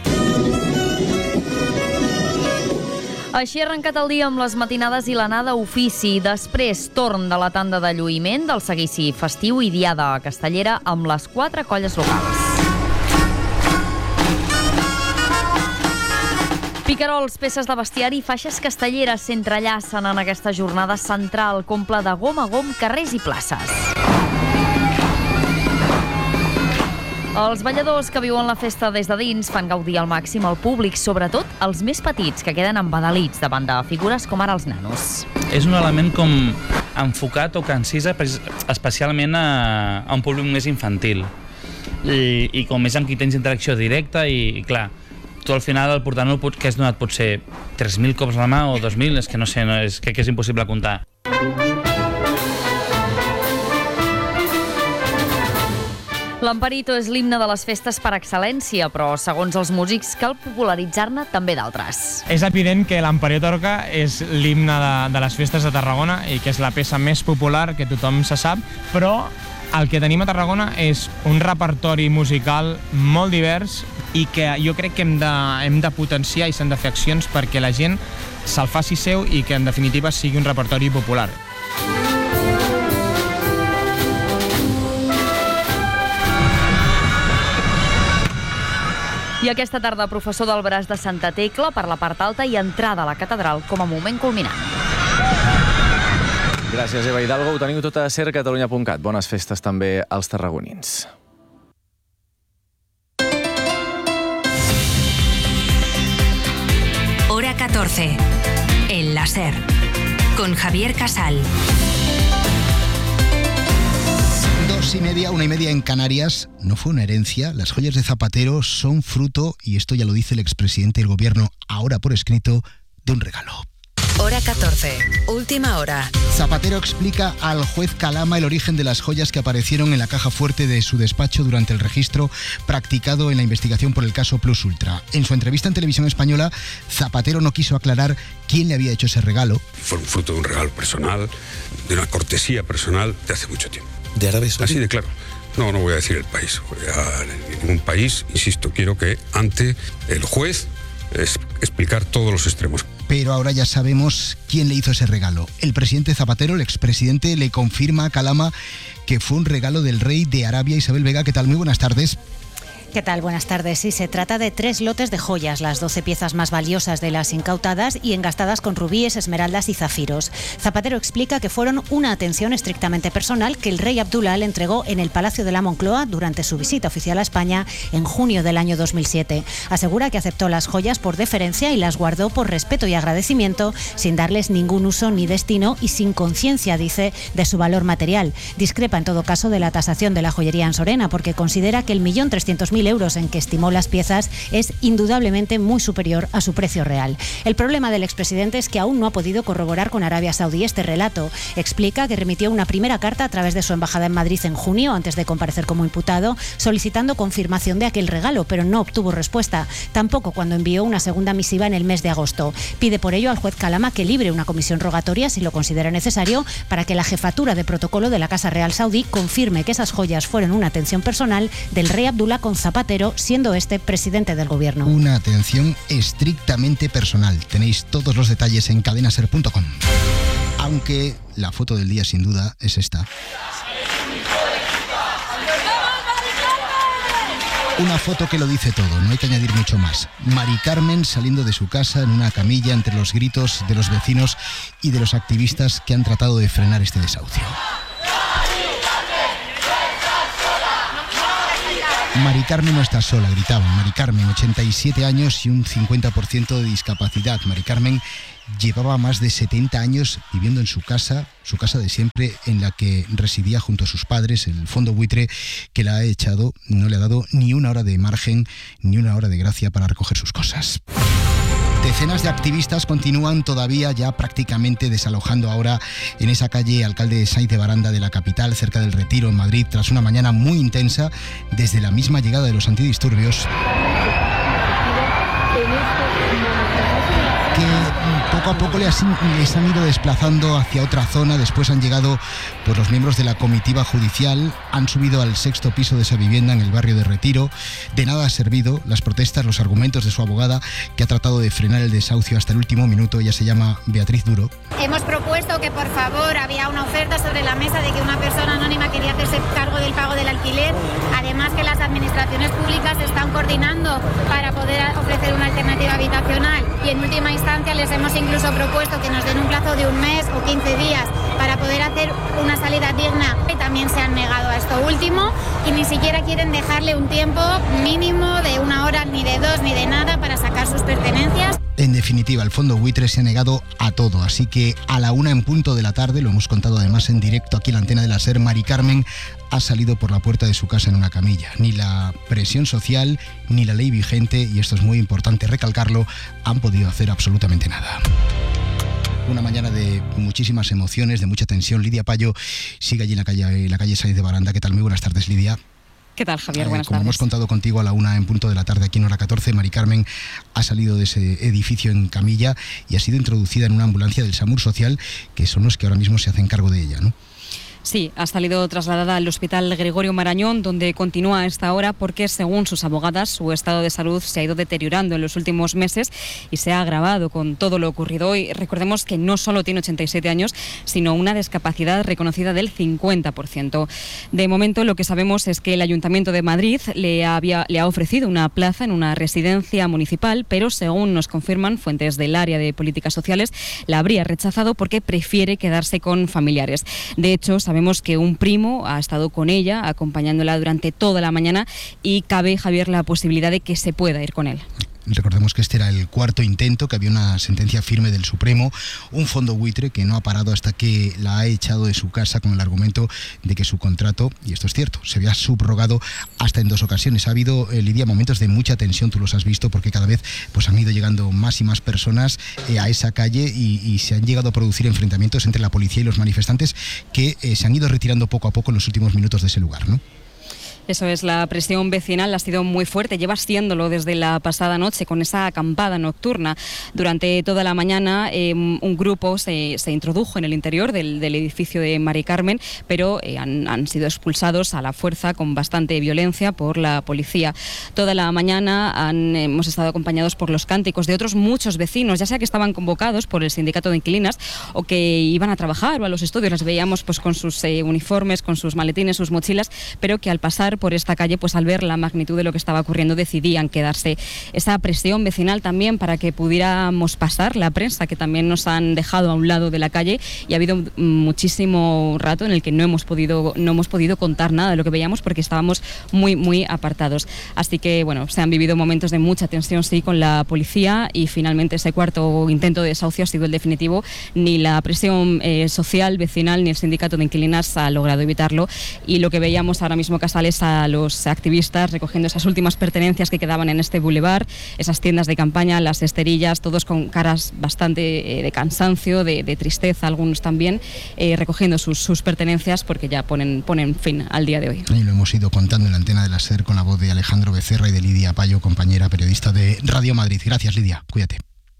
Així ha arrencat el dia amb les matinades i l'anada a ofici. Després, torn de la tanda de lluïment, del seguici festiu i diada castellera amb les 4 colles locals. Picarols, peces de bestiari i faixes castelleres s'entrellacen en aquesta jornada central, comple de gom a gom, carrers i places. Els balladors que viuen la festa des de dins fan gaudir al màxim al públic, sobretot els més petits, que queden embadalits davant de figures com ara els nanos. És un element com enfocat o que encisa especialment a un públic més infantil i com més amb qui tens interacció directa i clar, tu al final el portar-lo que has donat pot ser 3.000 cops a la mà o 2.000, és que no sé, crec que és impossible comptar. L'Amparito és l'himne de les festes per excel·lència, però, segons els músics, cal popularitzar-ne també d'altres. És evident que l'Amparito Torca és l'himne de les festes de Tarragona i que és la peça més popular que tothom se sap, però el que tenim a Tarragona és un repertori musical molt divers i que jo crec que hem de potenciar i s'han de fer accions perquè la gent se'l faci seu i que en definitiva sigui un repertori popular. I aquesta tarda, professor del braç de Santa Tecla per la part alta i entrada a la catedral com a moment culminant. Gràcies, Eva Hidalgo. Ho teniu tot a sercatalunya.cat. Bones festes també als tarragonins. Hora 14. El la SER. Con Javier Casal. 2:30, 1:30 en Canarias. No fue una herencia. Las joyas de Zapatero son fruto, y esto ya lo dice el expresidente del gobierno, ahora por escrito, de un regalo. Hora 14. Última hora. Zapatero explica al juez Calama el origen de las joyas que aparecieron en la caja fuerte de su despacho durante el registro practicado en la investigación por el caso Plus Ultra. En su entrevista en Televisión Española, Zapatero no quiso aclarar quién le había hecho ese regalo. Fue un fruto de un regalo personal, de una cortesía personal de hace mucho tiempo. ¿De Arabia Saudí? Así de claro. No voy a decir el país. En ningún país, insisto, quiero que ante el juez explicar todos los extremos. Pero ahora ya sabemos quién le hizo ese regalo. El presidente Zapatero, el expresidente, le confirma a Calama que fue un regalo del rey de Arabia. Isabel Vega, ¿qué tal? Muy buenas tardes. ¿Qué tal? Buenas tardes. Sí, se trata de 3 lotes de joyas, las 12 piezas más valiosas de las incautadas y engastadas con rubíes, esmeraldas y zafiros. Zapatero explica que fueron una atención estrictamente personal que el rey Abdullah le entregó en el Palacio de la Moncloa durante su visita oficial a España en junio del año 2007. Asegura que aceptó las joyas por deferencia y las guardó por respeto y agradecimiento, sin darles ningún uso ni destino y sin conciencia, dice, de su valor material. Discrepa en todo caso de la tasación de la joyería ansorena porque considera que el 1.300.000 euros en que estimó las piezas es indudablemente muy superior a su precio real. El problema del expresidente es que aún no ha podido corroborar con Arabia Saudí este relato. Explica que remitió una primera carta a través de su embajada en Madrid en junio, antes de comparecer como imputado, solicitando confirmación de aquel regalo, pero no obtuvo respuesta. Tampoco cuando envió una segunda misiva en el mes de agosto. Pide por ello al juez Calama que libre una comisión rogatoria, si lo considera necesario, para que la jefatura de protocolo de la Casa Real Saudí confirme que esas joyas fueron una atención personal del rey Abdullah con Zapatero, siendo este presidente del gobierno. Una atención estrictamente personal. Tenéis todos los detalles en cadenaser.com. Aunque la foto del día sin duda es esta. Una foto que lo dice todo, no hay que añadir mucho más. Mari Carmen saliendo de su casa en una camilla entre los gritos de los vecinos y de los activistas que han tratado de frenar este desahucio. Mari Carmen no está sola, gritaban. Mari Carmen, 87 años y un 50% de discapacidad. Mari Carmen llevaba más de 70 años viviendo en su casa de siempre, en la que residía junto a sus padres. El fondo buitre que la ha echado no le ha dado ni una hora de margen, ni una hora de gracia para recoger sus cosas. Decenas de activistas continúan todavía ya prácticamente desalojando ahora en esa calle Alcalde Sáenz de Baranda de la capital, cerca del Retiro, en Madrid, tras una mañana muy intensa desde la misma llegada de los antidisturbios, que poco a poco les han ido desplazando hacia otra zona. Después han llegado pues, los miembros de la comitiva judicial, han subido al 6º piso de esa vivienda en el barrio de Retiro. De nada ha servido las protestas, los argumentos de su abogada, que ha tratado de frenar el desahucio hasta el último minuto. Ella se llama Beatriz Duro. Hemos propuesto que, por favor, había una oferta sobre la mesa de que una persona anónima quería hacerse cargo del pago del alquiler. Además, que las administraciones públicas están coordinando para poder ofrecer una alternativa habitacional. Y en última instancia les hemos incluso propuesto que nos den un plazo de un mes o 15 días para poder hacer una salida digna. Y también se han negado a esto último y ni siquiera quieren dejarle un tiempo mínimo de 1 hora, ni de 2, ni de nada para sacar sus pertenencias. En definitiva, el fondo buitre se ha negado a todo, así que a la 1 en punto de la tarde, lo hemos contado además en directo aquí en la antena de la SER, Mari Carmen ha salido por la puerta de su casa en una camilla. Ni la presión social, ni la ley vigente, y esto es muy importante recalcarlo, han podido hacer absolutamente nada. Una mañana de muchísimas emociones, de mucha tensión. Lidia Payo sigue allí en la calle Sáenz de Baranda. ¿Qué tal? Muy buenas tardes, Lidia. ¿Qué tal, Javier? Buenas Como tardes. hemos contado contigo a la 1 en punto de la tarde aquí en Hora 14, Mari Carmen ha salido de ese edificio en camilla y ha sido introducida en una ambulancia del SAMUR Social, que son los que ahora mismo se hacen cargo de ella, ¿no? Sí, ha salido trasladada al Hospital Gregorio Marañón, donde continúa a esta hora porque, según sus abogadas, su estado de salud se ha ido deteriorando en los últimos meses y se ha agravado con todo lo ocurrido hoy. Recordemos que no solo tiene 87 años, sino una discapacidad reconocida del 50%. De momento, lo que sabemos es que el Ayuntamiento de Madrid le ha ofrecido una plaza en una residencia municipal, pero, según nos confirman fuentes del área de políticas sociales, la habría rechazado porque prefiere quedarse con familiares. De hecho, sabemos que un primo ha estado con ella, acompañándola durante toda la mañana, y cabe, Javier, la posibilidad de que se pueda ir con él. Recordemos que este era el cuarto intento, que había una sentencia firme del Supremo, un fondo buitre que no ha parado hasta que la ha echado de su casa con el argumento de que su contrato, y esto es cierto, se había subrogado hasta en 2 ocasiones. Ha habido, Lidia, momentos de mucha tensión, tú los has visto, porque cada vez pues han ido llegando más y más personas a esa calle y se han llegado a producir enfrentamientos entre la policía y los manifestantes que se han ido retirando poco a poco en los últimos minutos de ese lugar, ¿no? Eso es, la presión vecinal ha sido muy fuerte, lleva siéndolo desde la pasada noche con esa acampada nocturna. Durante toda la mañana un grupo se introdujo en el interior del edificio de Mari Carmen, pero han sido expulsados a la fuerza con bastante violencia por la policía. Toda la mañana hemos estado acompañados por los cánticos de otros muchos vecinos, ya sea que estaban convocados por el sindicato de inquilinas o que iban a trabajar o a los estudios. Les veíamos pues con sus uniformes, con sus maletines, sus mochilas, pero que al pasar por esta calle, pues al ver la magnitud de lo que estaba ocurriendo, decidían quedarse. Esa presión vecinal también para que pudiéramos pasar, la prensa, que también nos han dejado a un lado de la calle, y ha habido muchísimo rato en el que no hemos podido contar nada de lo que veíamos porque estábamos muy apartados. Así que, bueno, se han vivido momentos de mucha tensión, sí, con la policía, y finalmente ese cuarto intento de desahucio ha sido el definitivo. Ni la presión social, vecinal, ni el sindicato de inquilinas ha logrado evitarlo, y lo que veíamos ahora mismo, Casal, es a los activistas recogiendo esas últimas pertenencias que quedaban en este bulevar, esas tiendas de campaña, las esterillas, todos con caras bastante de cansancio, de tristeza, algunos también, recogiendo sus pertenencias porque ya ponen fin al día de hoy. Y lo hemos ido contando en la antena de la SER con la voz de Alejandro Becerra y de Lidia Payo, compañera periodista de Radio Madrid. Gracias, Lidia. Cuídate.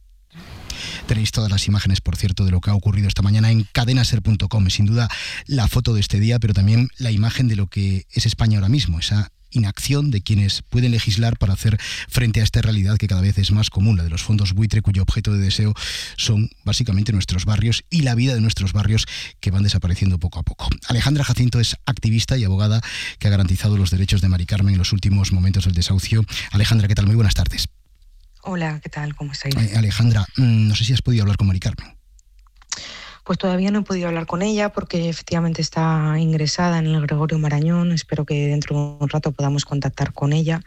Tenéis todas las imágenes, por cierto, de lo que ha ocurrido esta mañana en cadenaser.com. Sin duda la foto de este día, pero también la imagen de lo que es España ahora mismo, esa inacción de quienes pueden legislar para hacer frente a esta realidad que cada vez es más común, la de los fondos buitre, cuyo objeto de deseo son básicamente nuestros barrios y la vida de nuestros barrios, que van desapareciendo poco a poco. Alejandra Jacinto es activista y abogada que ha garantizado los derechos de Mari Carmen en los últimos momentos del desahucio. Alejandra, ¿qué tal? Muy buenas tardes. Hola, ¿qué tal? ¿Cómo estáis? Alejandra, no sé si has podido hablar con Mari Carmen. Pues todavía no he podido hablar con ella porque efectivamente está ingresada en el Gregorio Marañón. Espero que dentro de un rato podamos contactar con ella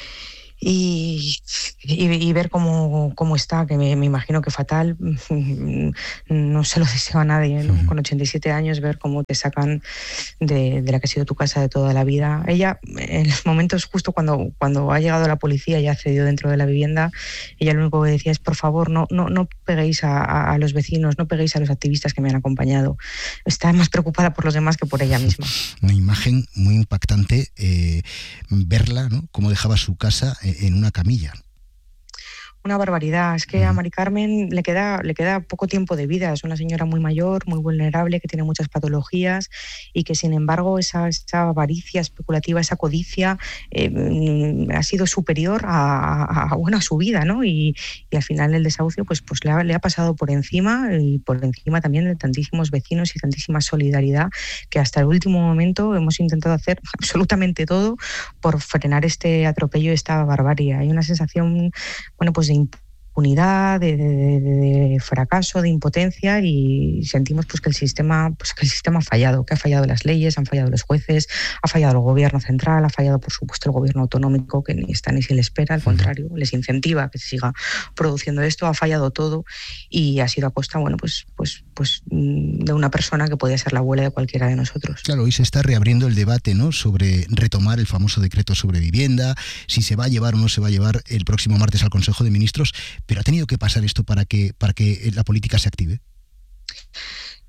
y ver cómo está, que me imagino que fatal. No se lo deseo a nadie, ¿no? Con 87 años, ver cómo te sacan de la que ha sido tu casa de toda la vida. Ella, en los momentos justo cuando ha llegado la policía y ha accedido dentro de la vivienda, ella lo único que decía es: por favor, no peguéis a los vecinos, no peguéis a los activistas que me han acompañado. Está más preocupada por los demás que por ella misma. Una imagen muy impactante, verla, ¿no? Cómo dejaba su casa en una camilla. Una barbaridad. Es que a Mari Carmen le queda poco tiempo de vida. Es una señora muy mayor, muy vulnerable, que tiene muchas patologías y que, sin embargo, esa avaricia especulativa, esa codicia ha sido superior a su vida, ¿no? Y al final el desahucio pues le ha pasado por encima, y por encima también de tantísimos vecinos y tantísima solidaridad, que hasta el último momento hemos intentado hacer absolutamente todo por frenar este atropello, esta barbarie. Hay una sensación, pues de impunidad, de fracaso, de impotencia, y sentimos que el sistema ha fallado, que ha fallado las leyes, han fallado los jueces, ha fallado el gobierno central, ha fallado por supuesto el gobierno autonómico, que ni está ni se le espera, al contrario, les incentiva a que se siga produciendo esto. Ha fallado todo y ha sido a costa de una persona que podía ser la abuela de cualquiera de nosotros. Claro, hoy se está reabriendo el debate, ¿no?, sobre retomar el famoso decreto sobre vivienda, si se va a llevar o no se va a llevar el próximo martes al Consejo de Ministros, pero ha tenido que pasar esto para que la política se active.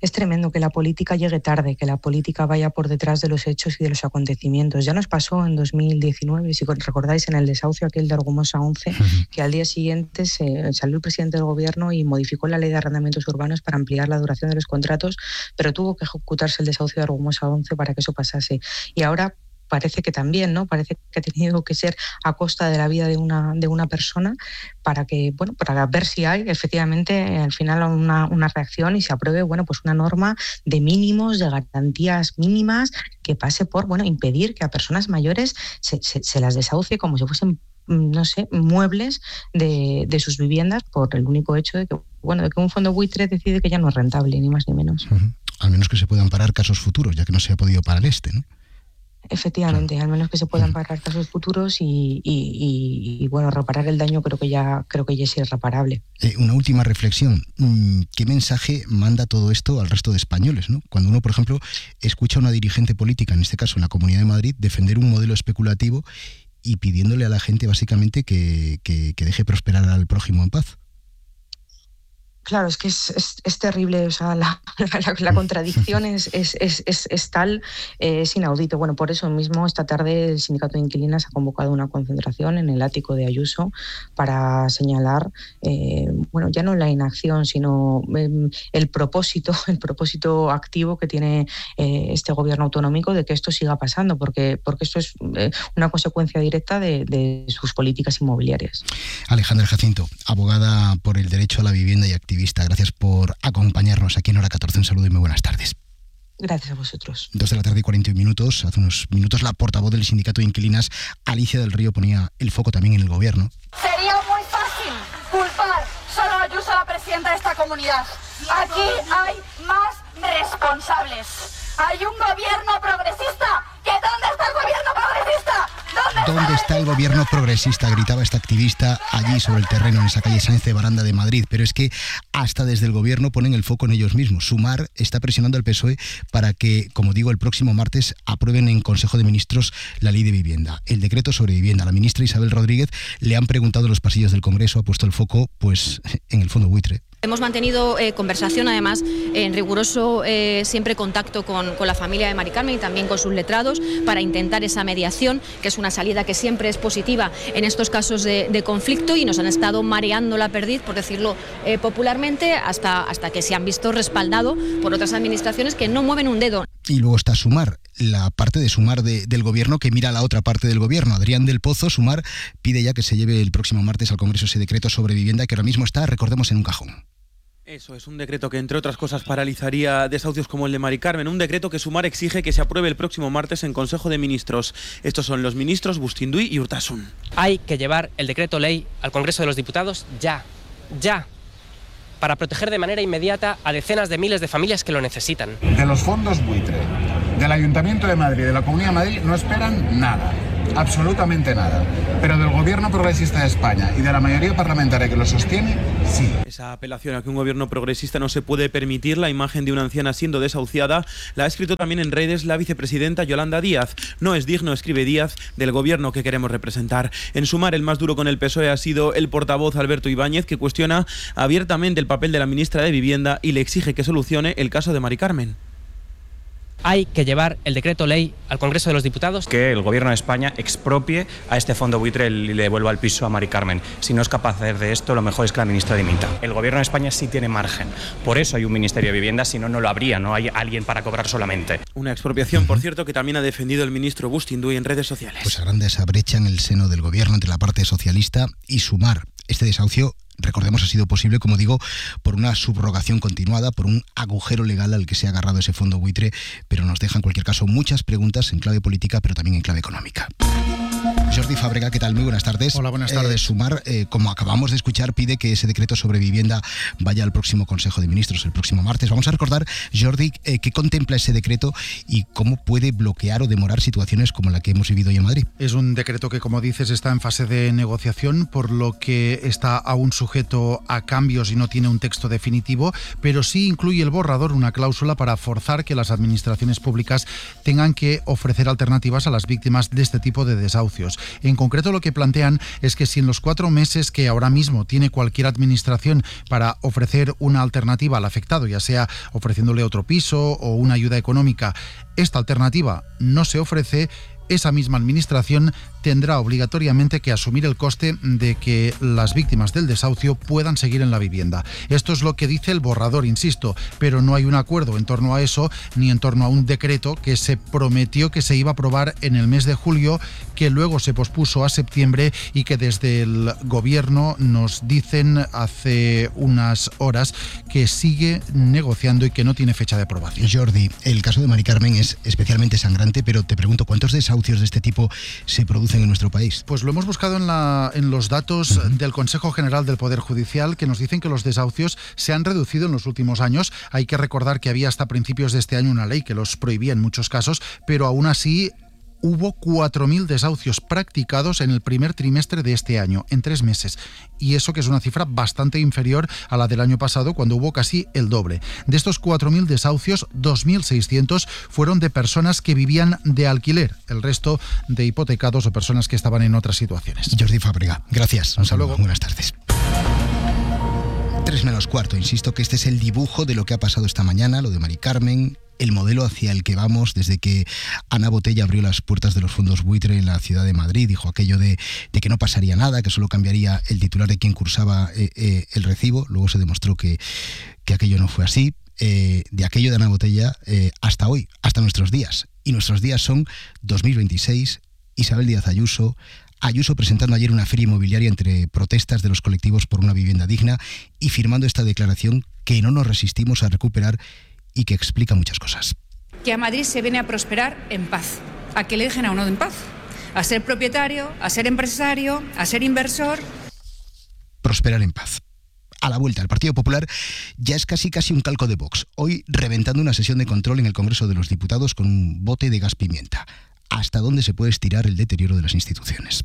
Es tremendo que la política llegue tarde, que la política vaya por detrás de los hechos y de los acontecimientos. Ya nos pasó en 2019, si recordáis, en el desahucio aquel de Argumosa 11, que al día siguiente salió el presidente del gobierno y modificó la ley de arrendamientos urbanos para ampliar la duración de los contratos, pero tuvo que ejecutarse el desahucio de Argumosa 11 para que eso pasase. Y ahora parece que también, ¿no? Parece que ha tenido que ser a costa de la vida de una persona para ver si hay efectivamente al final una reacción y se apruebe, pues una norma de mínimos, de garantías mínimas que pase por, impedir que a personas mayores se las desahucie como si fuesen, no sé, muebles de sus viviendas por el único hecho de que un fondo buitre decide que ya no es rentable, ni más ni menos. Al menos que se puedan parar casos futuros, ya que no se ha podido parar ¿no? Efectivamente, al menos que se puedan parar casos futuros y reparar el daño creo que ya es irreparable. Una última reflexión. ¿Qué mensaje manda todo esto al resto de españoles, ¿no? Cuando uno, por ejemplo, escucha a una dirigente política, en este caso en la Comunidad de Madrid, defender un modelo especulativo y pidiéndole a la gente básicamente que deje prosperar al prójimo en paz? Claro, es que es terrible, o sea, la contradicción es tal, es inaudito. Por eso mismo esta tarde el Sindicato de Inquilinas ha convocado una concentración en el ático de Ayuso para señalar, ya no la inacción, sino el propósito activo que tiene este gobierno autonómico de que esto siga pasando, porque esto es una consecuencia directa de sus políticas inmobiliarias. Alejandra Jacinto, abogada por el derecho a la vivienda y activista, gracias por acompañarnos aquí en Hora 14. Un saludo y muy buenas tardes. Gracias a vosotros. 2:41. Hace unos minutos la portavoz del Sindicato de Inquilinas, Alicia del Río, ponía el foco también en el gobierno. Sería muy fácil culpar solo a Ayuso, la presidenta de esta comunidad. Aquí hay más responsables. Hay un gobierno progresista. ¿Dónde está el gobierno progresista? ¿Dónde está el gobierno progresista?, gritaba esta activista allí sobre el terreno, en esa calle Sáenz de Baranda de Madrid. Pero es que hasta desde el gobierno ponen el foco en ellos mismos. Sumar está presionando al PSOE para que, como digo, el próximo martes aprueben en Consejo de Ministros la ley de vivienda, el decreto sobre vivienda. La ministra Isabel Rodríguez le han preguntado en los pasillos del Congreso, ha puesto el foco en el fondo buitre. Hemos mantenido conversación, además, en riguroso siempre contacto con la familia de Mari Carmen y también con sus letrados para intentar esa mediación, que es una salida que siempre es positiva en estos casos de conflicto, y nos han estado mareando la perdiz, por decirlo popularmente, hasta que se han visto respaldado por otras administraciones que no mueven un dedo. Y luego está Sumar, la parte de Sumar del gobierno que mira a la otra parte del gobierno. Adrián del Pozo, Sumar, pide ya que se lleve el próximo martes al Congreso ese decreto sobre vivienda que ahora mismo está, recordemos, en un cajón. Eso es un decreto que, entre otras cosas, paralizaría desahucios como el de Mari Carmen. Un decreto que Sumar exige que se apruebe el próximo martes en Consejo de Ministros. Estos son los ministros Bustinduy y Urtasun. Hay que llevar el decreto ley al Congreso de los Diputados ya, para proteger de manera inmediata a decenas de miles de familias que lo necesitan. De los fondos buitre, del Ayuntamiento de Madrid, de la Comunidad de Madrid, no esperan nada. Absolutamente nada. Pero del gobierno progresista de España y de la mayoría parlamentaria que lo sostiene, sí. Esa apelación a que un gobierno progresista no se puede permitir la imagen de una anciana siendo desahuciada la ha escrito también en redes la vicepresidenta Yolanda Díaz. No es digno, escribe Díaz, del gobierno que queremos representar. En Sumar, el más duro con el PSOE ha sido el portavoz Alberto Ibáñez, que cuestiona abiertamente el papel de la ministra de Vivienda y le exige que solucione el caso de Mari Carmen. Hay que llevar el decreto ley al Congreso de los Diputados. Que el Gobierno de España expropie a este fondo buitre y le devuelva el piso a Mari Carmen. Si no es capaz de hacer de esto, lo mejor es que la ministra dimita. El Gobierno de España sí tiene margen. Por eso hay un Ministerio de Vivienda, si no, no lo habría. No hay alguien para cobrar solamente. Una expropiación, por cierto, que también ha defendido el ministro Bustinduy en redes sociales. Pues agranda esa brecha en el seno del Gobierno entre la parte socialista y Sumar. Este desahucio, recordemos, ha sido posible, como digo, por una subrogación continuada, por un agujero legal al que se ha agarrado ese fondo buitre, pero nos deja en cualquier caso muchas preguntas en clave política, pero también en clave económica. Jordi Fábrega, ¿qué tal? Muy buenas tardes. Hola, buenas tardes. Sumar, como acabamos de escuchar, pide que ese decreto sobre vivienda vaya al próximo Consejo de Ministros el próximo martes. Vamos a recordar, Jordi, qué contempla ese decreto y cómo puede bloquear o demorar situaciones como la que hemos vivido hoy en Madrid. Es un decreto que, como dices, está en fase de negociación, por lo que está aún sujeto a cambios y no tiene un texto definitivo, pero sí incluye el borrador una cláusula para forzar que las administraciones públicas tengan que ofrecer alternativas a las víctimas de este tipo de desahucios. En concreto, lo que plantean es que si en los 4 meses que ahora mismo tiene cualquier administración para ofrecer una alternativa al afectado, ya sea ofreciéndole otro piso o una ayuda económica, esta alternativa no se ofrece, esa misma administración tendrá obligatoriamente que asumir el coste de que las víctimas del desahucio puedan seguir en la vivienda. Esto es lo que dice el borrador, insisto, pero no hay un acuerdo en torno a eso, ni en torno a un decreto que se prometió que se iba a aprobar en el mes de julio, que luego se pospuso a septiembre y que desde el gobierno nos dicen hace unas horas que sigue negociando y que no tiene fecha de aprobación. Jordi, el caso de Mari Carmen es especialmente sangrante, pero te pregunto, ¿cuántos desahucios de este tipo se producen en nuestro país? Pues lo hemos buscado en los datos del Consejo General del Poder Judicial, que nos dicen que los desahucios se han reducido en los últimos años. Hay que recordar que había hasta principios de este año una ley que los prohibía en muchos casos, pero aún así hubo 4.000 desahucios practicados en el primer trimestre de este año, en 3 meses. Y eso que es una cifra bastante inferior a la del año pasado, cuando hubo casi el doble. De estos 4.000 desahucios, 2.600 fueron de personas que vivían de alquiler. El resto de hipotecados o personas que estaban en otras situaciones. Jordi Fábrega, gracias. Hasta luego. Buenas tardes. 3 menos cuarto. Insisto que este es el dibujo de lo que ha pasado esta mañana, lo de Mari Carmen, el modelo hacia el que vamos desde que Ana Botella abrió las puertas de los fondos buitre en la ciudad de Madrid. Dijo aquello de que no pasaría nada, que solo cambiaría el titular de quien cursaba el recibo. Luego se demostró que aquello no fue así. De aquello de Ana Botella hasta hoy, hasta nuestros días. Y nuestros días son 2026, Isabel Díaz Ayuso presentando ayer una feria inmobiliaria entre protestas de los colectivos por una vivienda digna y firmando esta declaración que no nos resistimos a recuperar y que explica muchas cosas. Que a Madrid se viene a prosperar en paz, a que le dejen a uno en paz, a ser propietario, a ser empresario, a ser inversor. Prosperar en paz. A la vuelta, el Partido Popular ya es casi un calco de Vox. Hoy reventando una sesión de control en el Congreso de los Diputados con un bote de gas pimienta. ¿Hasta dónde se puede estirar el deterioro de las instituciones?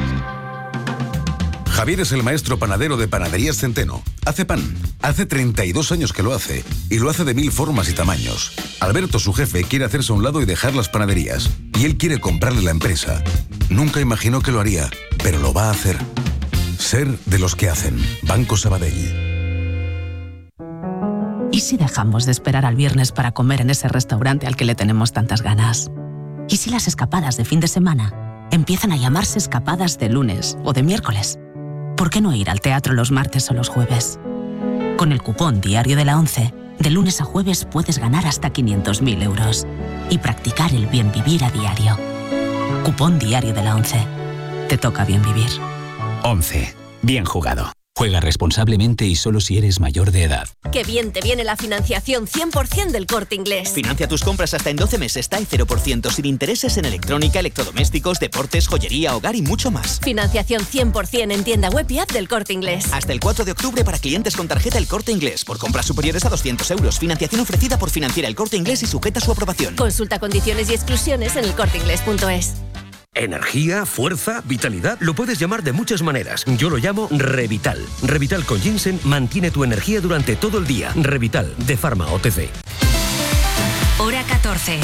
Javier es el maestro panadero de Panaderías Centeno. Hace pan. Hace 32 años que lo hace. Y lo hace de 1000 formas y tamaños. Alberto, su jefe, quiere hacerse a un lado y dejar las panaderías. Y él quiere comprarle la empresa. Nunca imaginó que lo haría, pero lo va a hacer. Ser de los que hacen. Banco Sabadell. ¿Y si dejamos de esperar al viernes para comer en ese restaurante al que le tenemos tantas ganas? ¿Y si las escapadas de fin de semana empiezan a llamarse escapadas de lunes o de miércoles? ¿Por qué no ir al teatro los martes o los jueves? Con el cupón Diario de la ONCE, de lunes a jueves puedes ganar hasta 500.000 euros y practicar el bien vivir a diario. Cupón Diario de la ONCE. Te toca bien vivir. 11. Bien jugado. Juega responsablemente y solo si eres mayor de edad. ¡Qué bien te viene la financiación 100% del Corte Inglés! Financia tus compras hasta en 12 meses, TAE 0%, sin intereses en electrónica, electrodomésticos, deportes, joyería, hogar y mucho más. Financiación 100% en tienda web y app del Corte Inglés. Hasta el 4 de octubre para clientes con tarjeta El Corte Inglés. Por compras superiores a 200 euros. Financiación ofrecida por Financiera El Corte Inglés y sujeta a su aprobación. Consulta condiciones y exclusiones en elcorteinglés.es. Energía, fuerza, vitalidad, lo puedes llamar de muchas maneras. Yo lo llamo Revital. Revital con ginseng mantiene tu energía durante todo el día. Revital, de Pharma OTC. Hora 14.